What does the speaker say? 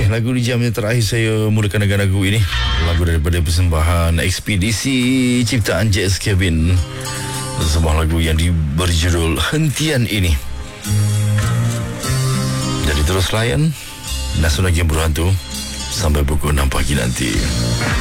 lagu di jam yang terakhir saya mulakan dengan lagu ini. Lagu daripada persembahan Ekspedisi ciptaan J.S. Kevin. Sebuah lagu yang berjudul Hentian Ini. Jadi terus layan Nasional Game Berhantu sampai pukul 6 pagi nanti.